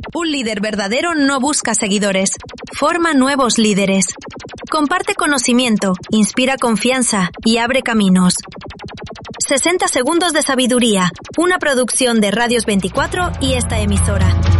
Un líder verdadero no busca seguidores, forma nuevos líderes. Comparte conocimiento, inspira confianza y abre caminos. 60 segundos de sabiduría, una producción de Radios 24 y esta emisora.